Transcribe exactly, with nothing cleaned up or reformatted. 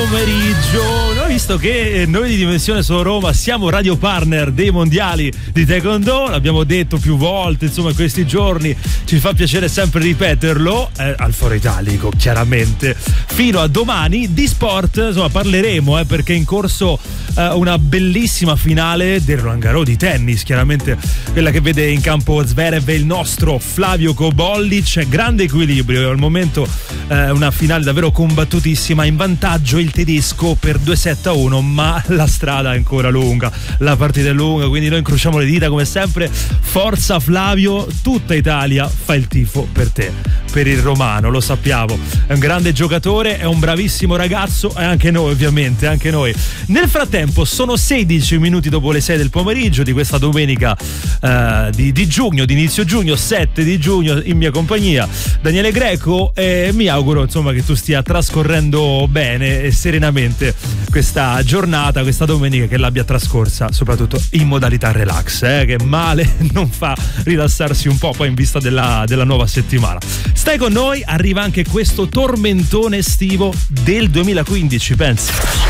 pomeriggio. Noi, visto che noi di Dimensione Solo Roma siamo radio partner dei mondiali di Taekwondo, l'abbiamo detto più volte, insomma, in questi giorni ci fa piacere sempre ripeterlo, eh, al Foro Italico, chiaramente. Fino a domani di sport, insomma, parleremo, eh, perché è in corso eh, una bellissima finale del Roland Garros di tennis, chiaramente quella che vede in campo Zverev e il nostro Flavio Kobollic. Grande equilibrio, al momento eh, una finale davvero combattutissima, in vantaggio il tedesco per due sette a uno, ma la strada è ancora lunga, la partita è lunga, quindi noi incrociamo le dita come sempre. Forza Flavio, tutta Italia fa il tifo per te, per il romano, lo sappiamo, è un grande giocatore, è un bravissimo ragazzo, e anche noi ovviamente, anche noi. Nel frattempo sono sedici minuti dopo le sei del pomeriggio di questa domenica eh, di, di giugno, di inizio giugno, sette di giugno, in mia compagnia Daniele Greco, e mi auguro insomma che tu stia trascorrendo bene e serenamente questa giornata, questa domenica, che l'abbia trascorsa soprattutto in modalità relax, eh, che male non fa rilassarsi un po' poi in vista della, della nuova settimana. Stai con noi, arriva anche questo tormentone estivo del duemilaquindici, pensi.